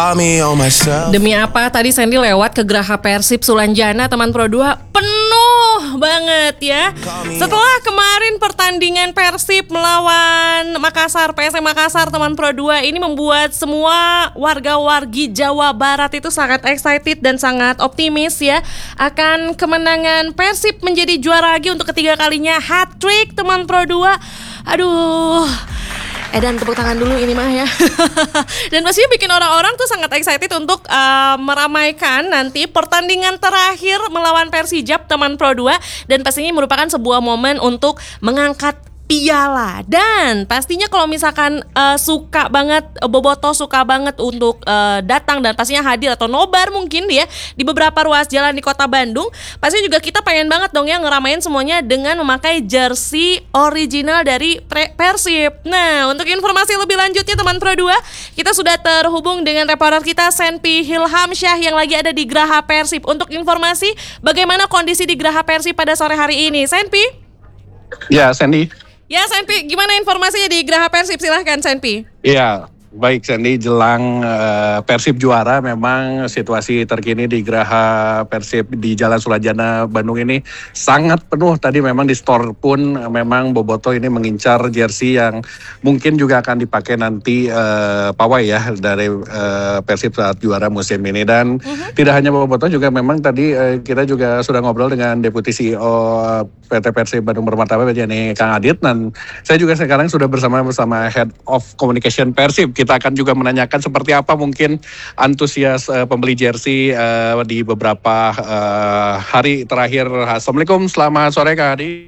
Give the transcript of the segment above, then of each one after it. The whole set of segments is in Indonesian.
Demi apa tadi Sandy lewat ke Geraha Persib Sulanjana teman Pro 2 penuh banget ya. Setelah kemarin pertandingan Persib melawan Makassar, PSM Makassar teman Pro 2 ini membuat semua warga-wargi Jawa Barat itu sangat excited dan sangat optimis ya akan kemenangan Persib menjadi juara lagi untuk ketiga kalinya, hat-trick teman Pro 2. Aduh, dan tepuk tangan dulu ini mah ya. Dan pastinya bikin orang-orang tuh sangat excited untuk meramaikan nanti pertandingan terakhir melawan Persijap teman Pro 2. Dan pastinya merupakan sebuah momen untuk mengangkat piala. Dan pastinya kalau misalkan suka banget, Bobotoh suka banget untuk datang dan pastinya hadir atau nobar mungkin ya di beberapa ruas jalan di kota Bandung, pasti juga kita pengen banget dong ya ngeramain semuanya dengan memakai jersey original dari Persib. Nah, untuk informasi lebih lanjutnya teman Pro 2, kita sudah terhubung dengan reporter kita Senpi Hilhamsyah yang lagi ada di Geraha Persib untuk informasi bagaimana kondisi di Geraha Persib pada sore hari ini. Senpi? Ya, Sandy. Ya, Senpi, gimana informasinya di Geraha Persib? Silahkan, Senpi. Iya, baik Sandy, jelang Persib juara memang situasi terkini di Geraha Persib di Jalan Sulanjana Bandung ini sangat penuh. Tadi memang di store pun memang Bobotoh ini mengincar jersey yang mungkin juga akan dipakai nanti pawai ya dari Persib saat juara musim ini. Dan tidak hanya Bobotoh, juga memang tadi kita juga sudah ngobrol dengan Deputi CEO PT Persib Bandung Permata, yakni Kang Adit, dan saya juga sekarang sudah bersama Head of Communication Persib. Kita akan juga menanyakan seperti apa mungkin antusias pembeli jersey di beberapa hari terakhir. Assalamualaikum, selamat sore Kang Adit.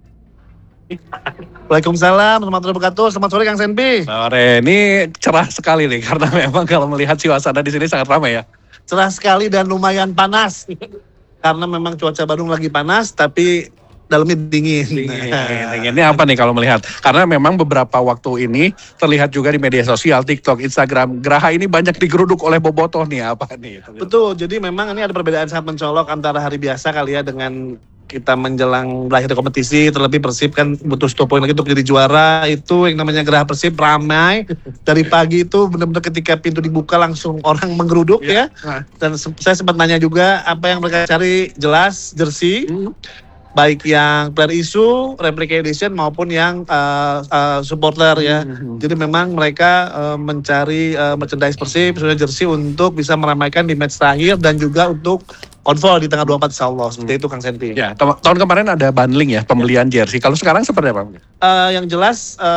Waalaikumsalam, warahmatullahi wabarakatuh. Selamat sore Kang Senpi. Sore, ini cerah sekali nih karena memang kalau melihat suasana di sini sangat ramai ya. Cerah sekali dan lumayan panas. Karena memang cuaca Bandung lagi panas, tapi dalamnya dingin. Ini apa nih kalau melihat? Karena memang beberapa waktu ini terlihat juga di media sosial, TikTok, Instagram, Geraha ini banyak digeruduk oleh Bobotoh nih, apa nih? Betul, jadi memang ini ada perbedaan sangat mencolok antara hari biasa kali ya dengan kita menjelang berakhir kompetisi. Terlebih Persib kan butuh 10 poin lagi untuk jadi juara. Itu yang namanya Geraha Persib ramai. Dari pagi itu benar-benar ketika pintu dibuka langsung orang menggeruduk ya. Dan saya sempat nanya juga apa yang mereka cari, jelas jersey. Baik yang player issue, replica edition maupun yang supporter ya. Jadi memang mereka mencari merchandise Persib, sudah jersey untuk bisa meramaikan di match terakhir dan juga untuk konvoi di tanggal 24 insyaallah. Seperti itu Kang Senti. Ya, tahun kemarin ada bundling ya, pembelian jersey. Kalau sekarang seperti apa? Yang jelas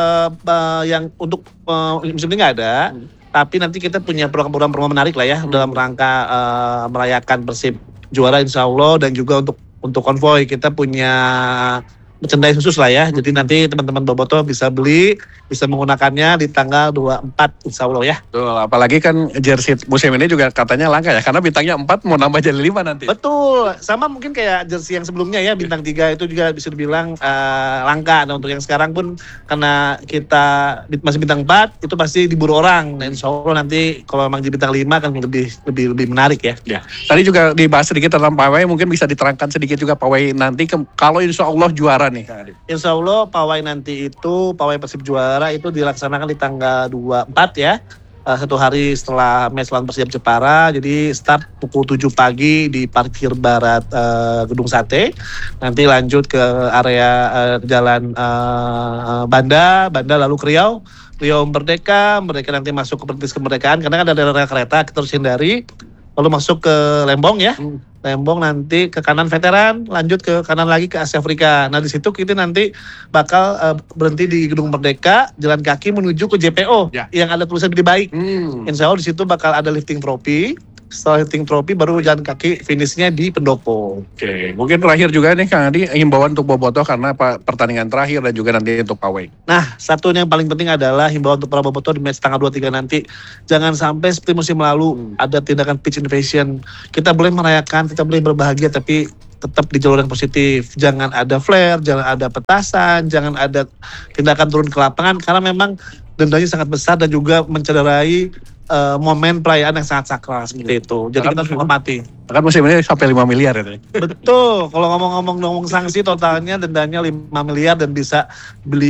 yang untuk musim ini nggak ada. Tapi nanti kita punya program-program menarik lah ya dalam rangka merayakan Persib juara insyaallah, dan juga untuk konvoi kita punya merchandise khusus lah ya. Jadi nanti teman-teman Bobotoh bisa beli, bisa menggunakannya di tanggal 24 insya Allah ya. Betul, apalagi kan jersey musim ini juga katanya langka ya, karena bintangnya 4 mau nambah jadi 5 nanti. Betul, sama mungkin kayak jersey yang sebelumnya ya, bintang 3 itu juga bisa dibilang langka. Nah untuk yang sekarang pun karena kita masih bintang 4, itu pasti diburu orang. Nah insya Allah nanti kalau memang di bintang 5 kan lebih menarik ya. Ya. Tadi juga dibahas sedikit tentang pawai, mungkin bisa diterangkan sedikit juga pawai nanti kalau insya Allah juara nih Kang Adit. Insya Allah pawai nanti itu, pawai Persib juara itu dilaksanakan di tanggal 24 ya. Satu hari setelah match lawan Persijap Jepara. Jadi start pukul 7 pagi di parkir barat Gedung Sate. Nanti lanjut ke area jalan Banda lalu ke Riau Merdeka nanti masuk ke Pertis Kemerdekaan karena kan ada daerah kereta kita harus hindari. Lalu masuk ke Lembong ya. Lembong nanti ke kanan Veteran, lanjut ke kanan lagi ke Asia Afrika. Nah di situ kita nanti bakal berhenti di Gedung Merdeka, jalan kaki menuju ke JPO yang ada tulisan Gede Baik. Insya Allah di situ bakal ada lifting trophy. Setelah lifting trophy baru jalan kaki finishnya di Pendopo. Oke, mungkin terakhir juga nih Kang Adi, himbauan untuk Bobotoh karena pertandingan terakhir dan juga nanti untuk pawai. Nah, satu yang paling penting adalah himbauan untuk para Bobotoh di match tanggal 23 nanti. Jangan sampai seperti musim lalu ada tindakan pitch invasion. Kita boleh merayakan, kita boleh berbahagia, tapi tetap di jalur yang positif. Jangan ada flare, jangan ada petasan, jangan ada tindakan turun ke lapangan karena memang dendanya sangat besar dan juga mencederai momen perayaan yang sangat sakral seperti itu. Jadi kita harus menghormati. Kan musim ini sampai 5 miliar ya. Betul. Kalau ngomong sanksi totalnya dendanya 5 miliar dan bisa beli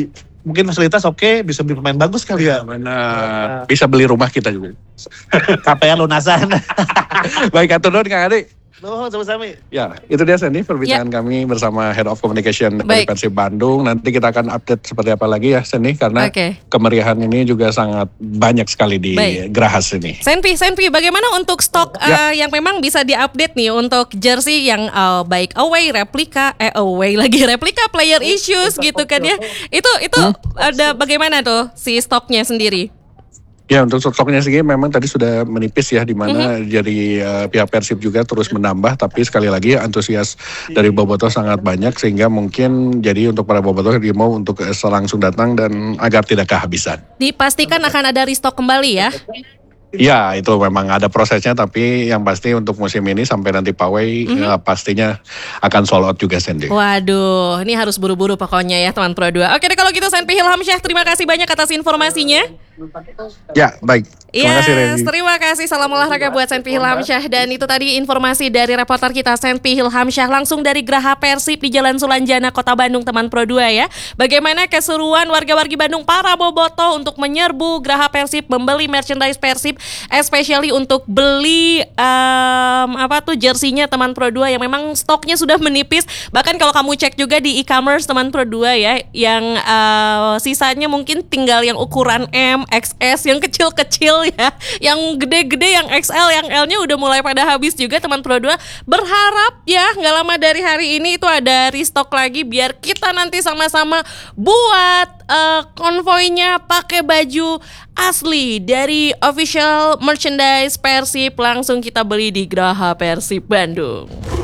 mungkin fasilitas oke, bisa beli pemain bagus kali ya. Benar. Bisa beli rumah kita juga. KPR lunasan. Baik, atur nuhun Kang Adi. Nuhun sama-sama. Ya, itu dia Sandy perbincangan kami bersama Head of Communication dari Baik. Persib Bandung. Nanti kita akan update seperti apa lagi ya Sandy, karena Oke. kemeriahan ini juga sangat banyak sekali di Baik. Gerahas ini. Senpi, bagaimana untuk stok yang memang bisa diupdate nih untuk jersey yang baik away, replika, player issues gitu kan ya? Itu ada bagaimana tuh si stoknya sendiri? Ya, untuk stoknya sendiri memang tadi sudah menipis ya, di mana dari pihak Persib juga terus menambah, tapi sekali lagi antusias dari bobotoh sangat banyak, sehingga mungkin jadi untuk para bobotoh mau untuk langsung datang dan agar tidak kehabisan. Dipastikan akan ada restock kembali ya? Ya, itu memang ada prosesnya, tapi yang pasti untuk musim ini sampai nanti pawai pastinya akan sold out juga Sandy. Waduh, ini harus buru-buru pokoknya ya teman Pro 2. Oke deh kalau gitu Senpi Hilhamsyah, terima kasih banyak atas informasinya. Ya, baik. Terima kasih Reni. Terima kasih. Salam olahraga buat Senpi Hilhamsyah. Dan itu tadi informasi dari reporter kita Senpi Hilhamsyah langsung dari Graha Persib di Jalan Sulanjana, Kota Bandung, teman Pro 2 ya. Bagaimana keseruan warga-wargi Bandung para bobotoh untuk menyerbu Graha Persib, membeli merchandise Persib, especially untuk beli jersinya teman Pro 2 yang memang stoknya sudah menipis. Bahkan kalau kamu cek juga di e-commerce teman Pro 2 ya, yang sisanya mungkin tinggal yang ukuran M, XS, yang kecil-kecil ya, yang gede-gede, yang XL, yang L-nya udah mulai pada habis juga teman Pro 2. Berharap ya nggak lama dari hari ini itu ada restock lagi biar kita nanti sama-sama buat konvoynya pakai baju asli dari official merchandise Persib, langsung kita beli di Graha Persib Bandung.